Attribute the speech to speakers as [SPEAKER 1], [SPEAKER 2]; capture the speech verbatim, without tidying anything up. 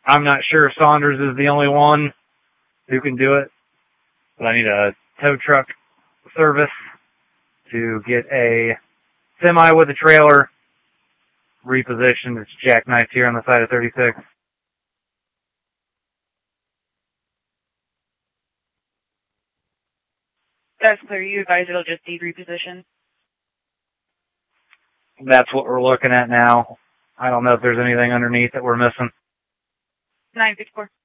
[SPEAKER 1] I'm not sure if Saunders is the only one who can do it, but I need a tow truck service to get a semi with a trailer repositioned. It's jackknifed here on the side of thirty-six.
[SPEAKER 2] That's clear. You advise it'll just be repositioned?
[SPEAKER 1] That's what we're looking at now. I don't know if there's anything underneath that we're missing.
[SPEAKER 2] nine fifty-four.